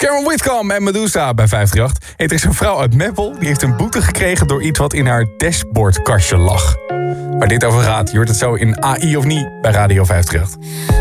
Cameron Whitcomb en Medusa bij 538. Hey, er is een vrouw uit Meppel die heeft een boete gekregen door iets wat in haar dashboardkastje lag. Waar dit over gaat, je hoort het zo in AI of niet bij Radio 538.